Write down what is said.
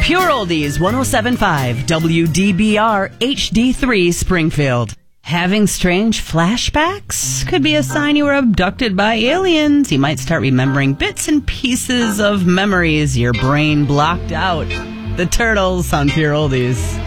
Pure Oldies 107.5 WDBR HD3 Springfield. Having strange flashbacks? Could be a sign you were abducted by aliens. You might start remembering bits and pieces of memories your brain blocked out. The Turtles on Pure Oldies.